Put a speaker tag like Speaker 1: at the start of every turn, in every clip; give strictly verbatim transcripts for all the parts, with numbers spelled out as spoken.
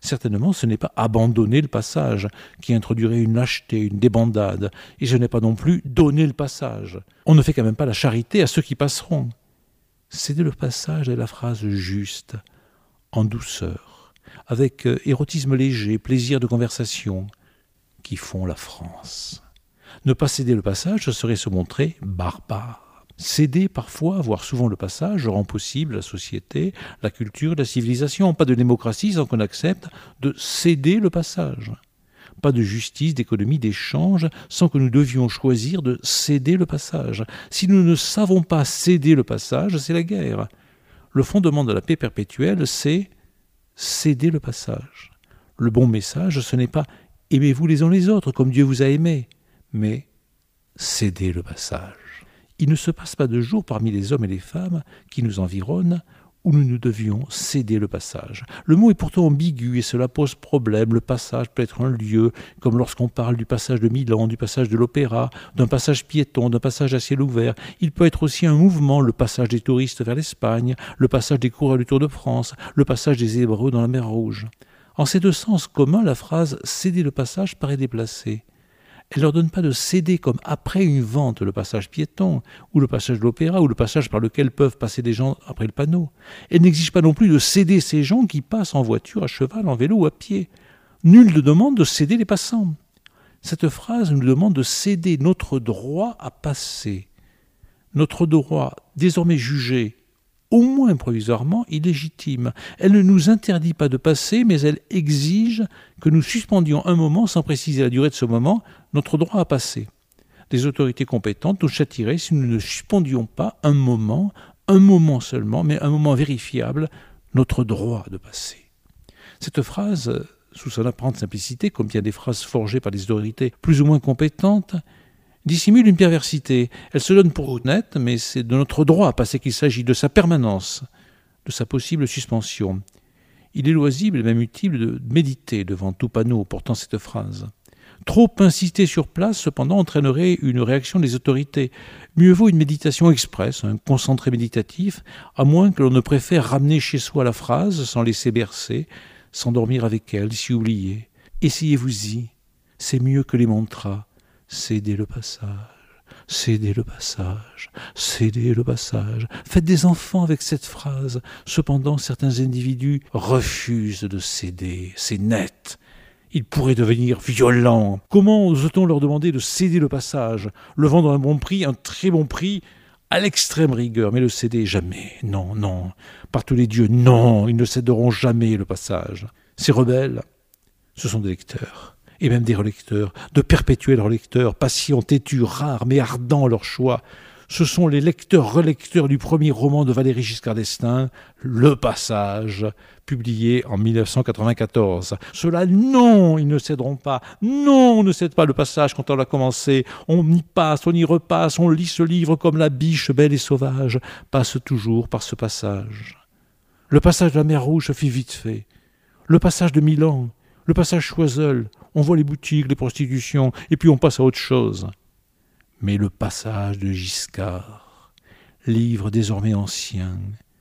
Speaker 1: Certainement, ce n'est pas abandonner le passage qui introduirait une lâcheté, une débandade, et ce n'est pas non plus donner le passage. On ne fait quand même pas la charité à ceux qui passeront. Céder le passage est la phrase juste, en douceur, avec érotisme léger, plaisir de conversation, qui font la France. Ne pas céder le passage, ce serait se montrer barbare. Céder parfois, voire souvent le passage, rend possible la société, la culture, la civilisation. Pas de démocratie sans qu'on accepte de céder le passage. Pas de justice, d'économie, d'échange sans que nous devions choisir de céder le passage. Si nous ne savons pas céder le passage, c'est la guerre. Le fondement de la paix perpétuelle, c'est céder le passage. Le bon message, ce n'est pas « aimez-vous les uns les autres comme Dieu vous a aimés », mais céder le passage. Il ne se passe pas de jour parmi les hommes et les femmes qui nous environnent où nous nous devions céder le passage. Le mot est pourtant ambigu et cela pose problème. Le passage peut être un lieu, comme lorsqu'on parle du passage de Milan, du passage de l'Opéra, d'un passage piéton, d'un passage à ciel ouvert. Il peut être aussi un mouvement, le passage des touristes vers l'Espagne, le passage des coureurs du Tour de France, le passage des Hébreux dans la mer Rouge. En ces deux sens communs, la phrase « céder le passage » paraît déplacée. Elle ne leur donne pas de céder comme après une vente le passage piéton, ou le passage de l'opéra, ou le passage par lequel peuvent passer des gens après le panneau. Elle n'exige pas non plus de céder ces gens qui passent en voiture, à cheval, en vélo ou à pied. Nul ne demande de céder les passants. Cette phrase nous demande de céder notre droit à passer, notre droit désormais jugé, au moins provisoirement, illégitime. Elle ne nous interdit pas de passer, mais elle exige que nous suspendions un moment, sans préciser la durée de ce moment, notre droit à passer. Les autorités compétentes nous châtieraient si nous ne suspendions pas un moment, un moment seulement, mais un moment vérifiable, notre droit de passer. Cette phrase, sous son apparente simplicité, comme bien des phrases forgées par des autorités plus ou moins compétentes, dissimule une perversité. Elle se donne pour honnête, mais c'est de notre droit à passer qu'il s'agit, de sa permanence, de sa possible suspension. Il est loisible et même utile de méditer devant tout panneau portant cette phrase. Trop insister sur place, cependant, entraînerait une réaction des autorités. Mieux vaut une méditation expresse, un concentré méditatif, à moins que l'on ne préfère ramener chez soi la phrase, sans laisser bercer, s'endormir avec elle, s'y oublier. Essayez-vous-y, c'est mieux que les mantras. Cédez le passage, cédez le passage, cédez le passage. Faites des enfants avec cette phrase. Cependant, certains individus refusent de céder. C'est net. Ils pourraient devenir violents. Comment ose-t-on leur demander de céder le passage, le vendre à un bon prix, un très bon prix, à l'extrême rigueur, mais le céder jamais. Non, non. Par tous les dieux, non, ils ne céderont jamais le passage. Ces rebelles, ce sont des lecteurs. Et même des relecteurs, de perpétuels relecteurs, patients, têtus, rares, mais ardents à leur choix. Ce sont les lecteurs-relecteurs du premier roman de Valéry Giscard d'Estaing, Le Passage, publié en mille neuf cent quatre-vingt-quatorze. Ceux-là, non, ils ne céderont pas. Non, on ne cède pas le passage quand on l'a commencé. On y passe, on y repasse, on lit ce livre comme la biche belle et sauvage passe toujours par ce passage. Le passage de la mer Rouge se fit vite fait. Le passage de Milan, le passage Choiseul, on voit les boutiques, les prostitutions, et puis on passe à autre chose. Mais le passage de Giscard, livre désormais ancien,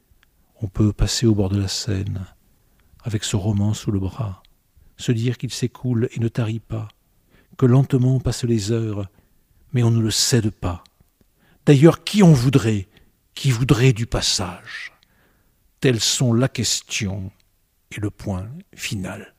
Speaker 1: on peut passer au bord de la Seine, avec ce roman sous le bras, se dire qu'il s'écoule et ne tarit pas, que lentement passent les heures, mais on ne le cède pas. D'ailleurs, qui en voudrait, qui voudrait du passage? Telles sont la question et le point final.